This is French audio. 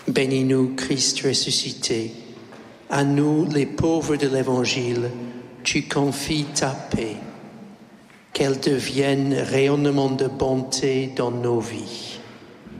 Bénis-nous, Christ ressuscité. À nous, les pauvres de l'Évangile, tu confies ta paix. Qu'elle devienne rayonnement de bonté dans nos vies.